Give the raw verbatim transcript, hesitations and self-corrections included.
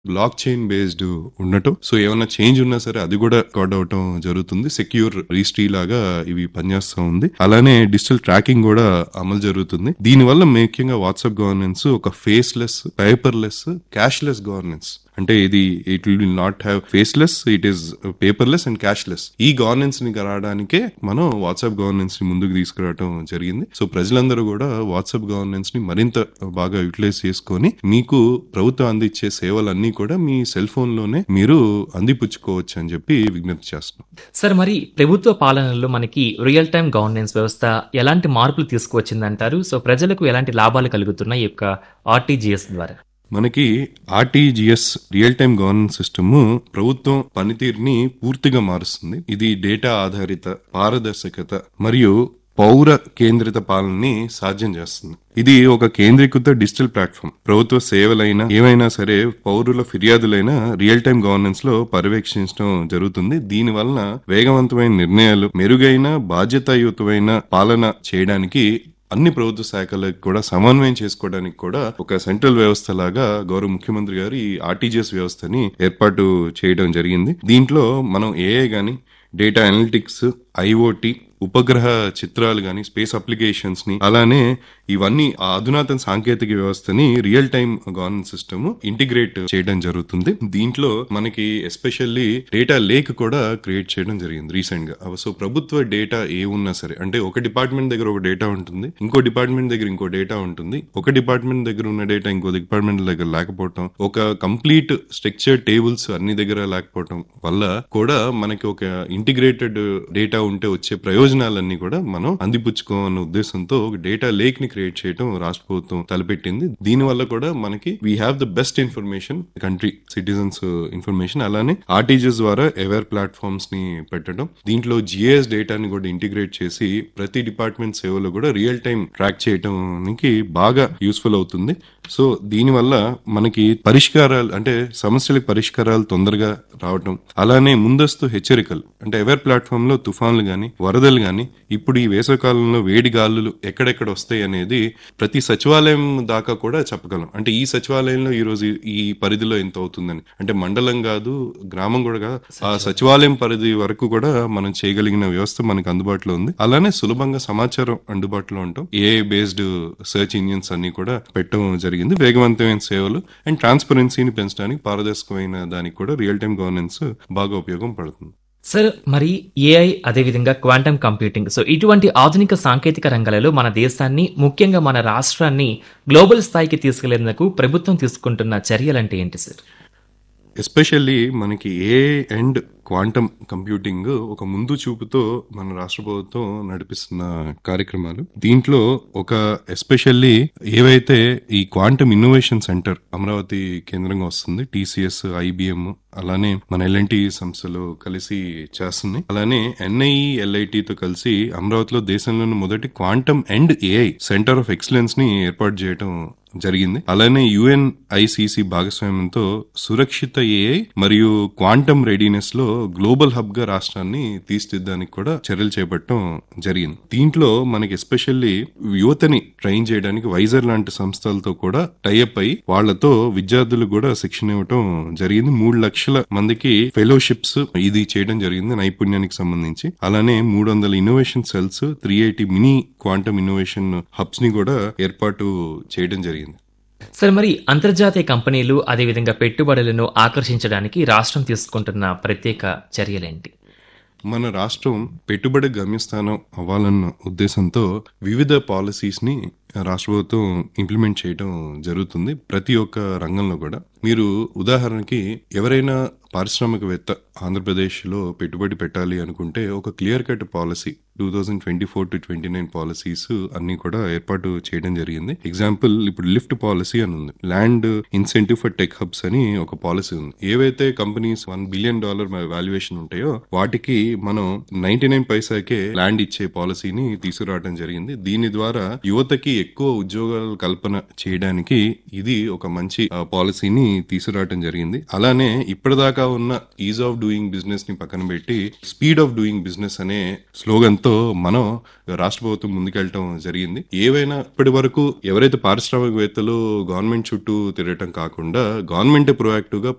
Block chain based ఉండటం. So ఏమైనా change ఉన్నా సరే అది కూడా రికార్డ్ అవటం జరుగుతుంది. సెక్యూర్ రిజిస్ట్రీ లాగా ఇవి పనిచేస్తూ ఉంది. అలానే డిజిటల్ ట్రాకింగ్ కూడా అమలు జరుగుతుంది. దీని వల్ల ముఖ్యంగా వాట్సాప్ గవర్నెన్స్ ఒక ఫేస్లెస్, పేపర్లెస్, క్యాష్లెస్ గవర్నెన్స్. అంటే ఇది it will not have faceless, it is paperless and cashless. E governance ని రావడానికే మనం వాట్సాప్ గవర్నెన్స్ ని ముందుకు తీసుకురావడం జరిగింది. సో ప్రజలందరూ కూడా వాట్సాప్ గవర్నెన్స్ ని మరింత బాగా యూటిలైజ్ చేసుకొని మీకు ప్రభుత్వం అందించే సేవలన్నీ కూడా మీ సెల్ ఫోన్ లోనే మీరు అందిపుచ్చుకోవచ్చు అని చెప్పి విజ్ఞప్తి చేస్తున్నాం. సార్, మరి ప్రభుత్వ పాలనలో మనకి రియల్ టైమ్ గవర్నెన్స్ వ్యవస్థ ఎలాంటి మార్పులు తీసుకువచ్చిందంటారు? సో ప్రజలకు ఎలాంటి లాభాలు కలుగుతున్నాయి ఈ యొక్క ఆర్టీజీఎస్ ద్వారా? మనకి RTGS real time governance system ప్రభుత్వం పనితీరుని పూర్తిగా మారుస్తుంది. ఇది డేటా ఆధారిత, పారదర్శకత మరియు పౌర కేంద్రిత పాలనని సాధ్యం చేస్తుంది. ఇది ఒక కేంద్రీకృత డిజిటల్ ప్లాట్ఫామ్. ప్రభుత్వ సేవలైనా ఏమైనా సరే పౌరుల ఫిర్యాదులైనా రియల్ టైమ్ గవర్నెన్స్ లో పర్యవేక్షించడం జరుగుతుంది. దీని వలన వేగవంతమైన నిర్ణయాలు, మెరుగైన బాధ్యతాయుతమైన పాలన చేయడానికి అన్ని ప్రభుత్వ శాఖలకు కూడా సమన్వయం చేసుకోవడానికి కూడా ఒక సెంట్రల్ వ్యవస్థ లాగా గౌరవ ముఖ్యమంత్రి గారు ఈ ఆర్టీజీఎస్ వ్యవస్థని ఏర్పాటు చేయడం జరిగింది. దీంట్లో మనం ఏఐ గాని, డేటా అనలిటిక్స్, ఐఓటీ, ఉపగ్రహ చిత్రాలు గాని, స్పేస్ అప్లికేషన్స్ ని, అలానే ఇవన్నీ ఆ అధునాతన సాంకేతిక వ్యవస్థని real time governance system integrate చేయడం జరుగుతుంది. దీంట్లో మనకి ఎస్పెషల్లీ డేటా లేక్ కూడా క్రియేట్ చేయడం జరిగింది రీసెంట్ గా. సో ప్రభుత్వ డేటా ఏ ఉన్నా సరే, అంటే ఒక డిపార్ట్మెంట్ దగ్గర ఒక డేటా ఉంటుంది, ఇంకో డిపార్ట్మెంట్ దగ్గర ఇంకో డేటా ఉంటుంది, ఒక డిపార్ట్మెంట్ దగ్గర ఉన్న డేటా ఇంకో డిపార్ట్మెంట్ దగ్గర లేకపోవటం, ఒక కంప్లీట్ స్ట్రక్చర్ టేబుల్స్ అన్ని దగ్గర లేకపోవటం వల్ల కూడా మనకి ఒక ఇంటిగ్రేటెడ్ డేటా ఉంటే వచ్చే ప్రయోజనాలన్నీ కూడా మనం అందిపుచ్చుకోవాలన్న ఉద్దేశంతో ఒక డేటా లేక్ ని క్రియేట్ చేయడం రాష్ట్ర ప్రభుత్వం తలపెట్టింది. దీని వల్ల కూడా మనకి we have the best information, country citizens information. అలానే ఆర్టీజీఎస్ ద్వారా అవేర్ ప్లాట్ఫామ్స్ ని పెట్టడం, దీంట్లో జిఐఎస్ డేటాని కూడా ఇంటిగ్రేట్ చేసి ప్రతి డిపార్ట్మెంట్ సేవలో కూడా రియల్ టైం ట్రాక్ చేయడానికి బాగా యూస్ఫుల్ అవుతుంది. సో దీని వల్ల మనకి పరిష్కారాలు, అంటే సమస్యలకు పరిష్కారాలు తొందరగా రావటం, అలానే ముందస్తు హెచ్చరికలు, అంటే అవేర్ ప్లాట్ఫామ్ లో తుఫాన్లు గాని, వరదలు గాని, ఇప్పుడు ఈ వేసవికాలంలో వేడి గాలులు ఎక్కడెక్కడ వస్తాయి అనేది ప్రతి సచివాలయం దాకా కూడా చెప్పగలం. అంటే ఈ సచివాలయంలో ఈ రోజు ఈ పరిధిలో ఎంత అవుతుందని, అంటే మండలం కాదు, గ్రామం కూడా కాదు, ఆ సచివాలయం పరిధి వరకు కూడా మనం చేయగలిగిన వ్యవస్థ మనకు అందుబాటులో ఉంది. అలానే సులభంగా సమాచారం అందుబాటులో ఉంటాం. ఏఐ బేస్డ్ సెర్చ్ ఇంజిన్స్ అన్ని కూడా పెట్టడం జరిగింది. వేగవంతమైన సేవలు అండ్ ట్రాన్స్పరెన్సీని పెంచడానికి, పారదర్శకమైన దానికి కూడా రియల్ టైమ్ గవర్నెన్స్ బాగా ఉపయోగం పడుతుంది. సార్, మరి ఏఐ అదేవిధంగా క్వాంటమ్ కంప్యూటింగ్, సో ఇటువంటి ఆధునిక సాంకేతిక రంగాలలో మన దేశాన్ని, ముఖ్యంగా మన రాష్ట్రాన్ని గ్లోబల్ స్థాయికి తీసుకెళ్లేందుకు ప్రభుత్వం తీసుకుంటున్న చర్యలంటే ఏంటి సార్? ఎస్పెషల్లీ మనకి ఏఐ అండ్ క్వాంటమ్ కంప్యూటింగ్ ఒక ముందు చూపుతో మన రాష్ట్ర ప్రభుత్వం నడిపిస్తున్న కార్యక్రమాలు. దీంట్లో ఒక ఎస్పెషల్లీ ఏవైతే ఈ క్వాంటమ్ ఇన్నోవేషన్ సెంటర్ అమరావతి కేంద్రంగా వస్తుంది, టీసీఎస్, ఐబిఎం, అలానే మన ఎల్ఎన్టీ సంస్థలు కలిసి చేస్తుంది. అలానే ఎన్ఐఈ, ఎల్ఐటితో కలిసి అమరావతిలో దేశంలోని మొదటి quantum and AI center of excellence ని ఏర్పాటు చేయడం జరిగింది. అలానే యుఎన్ఐసిసి భాగస్వామ్యంతో సురక్షిత ఏఐ మరియు క్వాంటమ్ రెడీనెస్ లో గ్లోబల్ హబ్ గా రాష్ట్రాన్ని తీర్చిదిద్దడానికి కూడా చర్యలు చేపట్టడం జరిగింది. దీంట్లో మనకి ఎస్పెషల్లీ యువతని ట్రైన్ చేయడానికి వైజర్ లాంటి సంస్థలతో కూడా టైఅప్ అయి వాళ్లతో విద్యార్థులు కూడా శిక్షణ ఇవ్వటం జరిగింది. మూడు లక్షల మందికి ఫెలోషిప్స్ ఇది చేయడం జరిగింది నైపుణ్యానికి సంబంధించి. అలానే మూడు వందల innovation cells, three eighty mini quantum innovation hubs ని కూడా ఏర్పాటు చేయడం జరిగింది. సార్, మరి అంతర్జాతీయ కంపెనీలు అదేవిధంగా పెట్టుబడులను ఆకర్షించడానికి రాష్ట్రం తీసుకుంటున్న ప్రత్యేక చర్యలేంటి? మన రాష్ట్రం పెట్టుబడి గమ్యస్థానం అవ్వాలన్న ఉద్దేశంతో వివిధ పాలసీస్ ని రాష్ట్ర ప్రభుత్వం ఇంప్లిమెంట్ చేయడం జరుగుతుంది ప్రతి ఒక్క రంగంలో కూడా. మీరు ఉదాహరణకి ఎవరైనా పారిశ్రామికవేత్త ఆంధ్రప్రదేశ్ లో పెట్టుబడి పెట్టాలి అనుకుంటే ఒక clear cut policy two thousand twenty four to twenty nine policies అన్ని కూడా ఏర్పాటు చేయడం జరిగింది. ఎగ్జాంపుల్, ఇప్పుడు లిఫ్ట్ పాలసీ అని ఉంది, land incentive for tech hubs అని ఒక పాలసీ ఉంది. ఏవైతే companies one billion dollar valuation ఉంటాయో వాటికి మనం నైన్టీ నైన్ పైసాకే ల్యాండ్ ఇచ్చే పాలసీని తీసుకురావడం జరిగింది. దీని ద్వారా యువతకి ఎక్కువ ఉద్యోగాల కల్పన చేయడానికి ఇది ఒక మంచి పాలసీని తీసుకురావడం జరిగింది. అలానే ఇప్పటిదాకా ఉన్న ఈజ్ ఆఫ్ డూయింగ్ బిజినెస్ ని పక్కన పెట్టి స్పీడ్ ఆఫ్ డూయింగ్ బిజినెస్ అనే స్లోగన్ తో మనం రాష్ట్ర ప్రభుత్వం ముందుకెళ్ళటం జరిగింది. ఏవైనా ఇప్పటి వరకు ఎవరైతే పారిశ్రామికవేత్తలు గవర్నమెంట్ చుట్టూ తిరగటం కాకుండా గవర్నమెంట్ ప్రొయాక్టివ్ గా